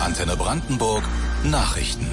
Antenne Brandenburg Nachrichten.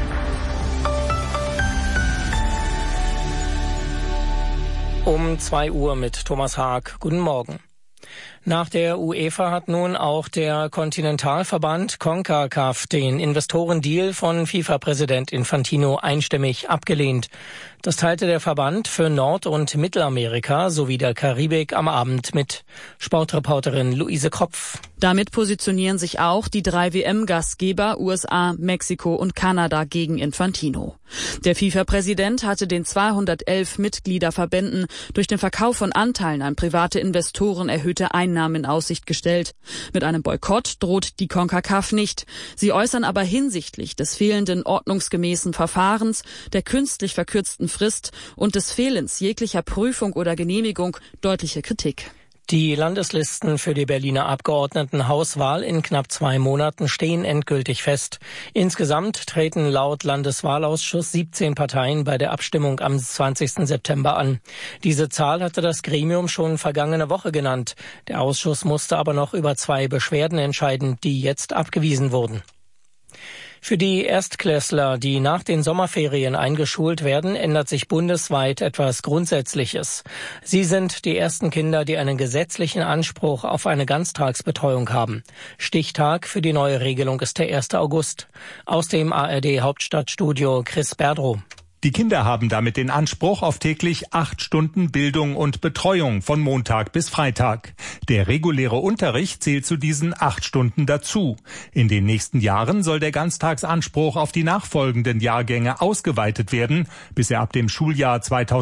Um 2 Uhr mit Thomas Haag. Guten Morgen. Nach der UEFA hat nun auch der Kontinentalverband CONCACAF den Investorendeal von FIFA-Präsident Infantino einstimmig abgelehnt. Das teilte der Verband für Nord- und Mittelamerika sowie der Karibik am Abend mit. Sportreporterin Luise Kropf. Damit positionieren sich auch die 3 WM-Gastgeber USA, Mexiko und Kanada gegen Infantino. Der FIFA-Präsident hatte den 211 Mitgliederverbänden durch den Verkauf von Anteilen an private Investoren erhöhte Einnahmen in Aussicht gestellt. Mit einem Boykott droht die CONCACAF nicht. Sie äußern aber hinsichtlich des fehlenden ordnungsgemäßen Verfahrens, der künstlich verkürzten Frist und des Fehlens jeglicher Prüfung oder Genehmigung deutliche Kritik. Die Landeslisten für die Berliner Abgeordnetenhauswahl in knapp 2 Monaten stehen endgültig fest. Insgesamt treten laut Landeswahlausschuss 17 Parteien bei der Abstimmung am 20. September an. Diese Zahl hatte das Gremium schon vergangene Woche genannt. Der Ausschuss musste aber noch über 2 Beschwerden entscheiden, die jetzt abgewiesen wurden. Für die Erstklässler, die nach den Sommerferien eingeschult werden, ändert sich bundesweit etwas Grundsätzliches. Sie sind die ersten Kinder, die einen gesetzlichen Anspruch auf eine Ganztagsbetreuung haben. Stichtag für die neue Regelung ist der 1. August. Aus dem ARD Hauptstadtstudio Chris Berdrow. Die Kinder haben damit den Anspruch auf täglich 8 Stunden Bildung und Betreuung von Montag bis Freitag. Der reguläre Unterricht zählt zu diesen 8 Stunden dazu. In den nächsten Jahren soll der Ganztagsanspruch auf die nachfolgenden Jahrgänge ausgeweitet werden, bis er ab dem Schuljahr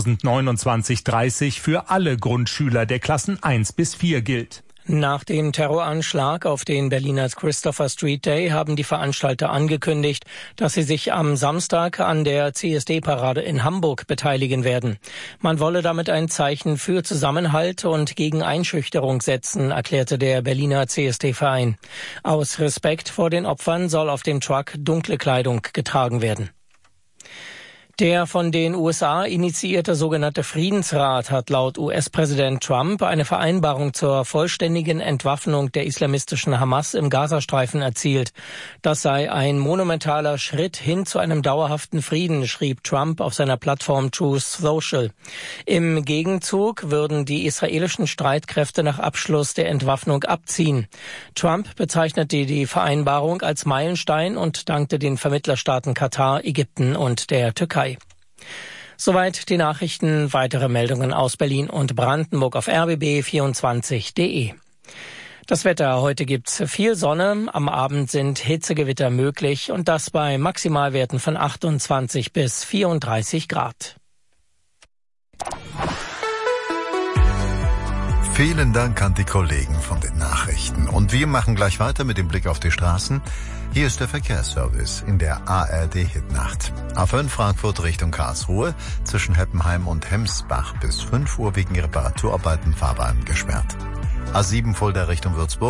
2029/30 für alle Grundschüler der Klassen 1 bis 4 gilt. Nach dem Terroranschlag auf den Berliner Christopher Street Day haben die Veranstalter angekündigt, dass sie sich am Samstag an der CSD-Parade in Hamburg beteiligen werden. Man wolle damit ein Zeichen für Zusammenhalt und gegen Einschüchterung setzen, erklärte der Berliner CSD-Verein. Aus Respekt vor den Opfern soll auf dem Truck dunkle Kleidung getragen werden. Der von den USA initiierte sogenannte Friedensrat hat laut US-Präsident Trump eine Vereinbarung zur vollständigen Entwaffnung der islamistischen Hamas im Gazastreifen erzielt. Das sei ein monumentaler Schritt hin zu einem dauerhaften Frieden, schrieb Trump auf seiner Plattform Truth Social. Im Gegenzug würden die israelischen Streitkräfte nach Abschluss der Entwaffnung abziehen. Trump bezeichnete die Vereinbarung als Meilenstein und dankte den Vermittlerstaaten Katar, Ägypten und der Türkei. Soweit die Nachrichten. Weitere Meldungen aus Berlin und Brandenburg auf rbb24.de. Das Wetter. Heute gibt's viel Sonne. Am Abend sind Hitzegewitter möglich und das bei Maximalwerten von 28 bis 34 Grad. Vielen Dank an die Kollegen von den Nachrichten. Und wir machen gleich weiter mit dem Blick auf die Straßen. Hier ist der Verkehrsservice in der ARD-Hitnacht. A5 Frankfurt Richtung Karlsruhe, zwischen Heppenheim und Hemsbach bis 5 Uhr wegen Reparaturarbeiten Fahrbahn gesperrt. A7 Fulda Richtung Würzburg.